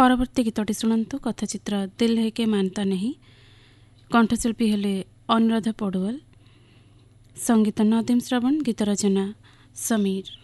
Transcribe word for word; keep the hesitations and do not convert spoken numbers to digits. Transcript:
परवर्ती गीतटी शुणु कथाचित्र दिल है के मानता नहीं। कंठशिल्पी हेले अनुराधा पौडवाल, संगीत नदीम श्रवण, गीत रचना समीर।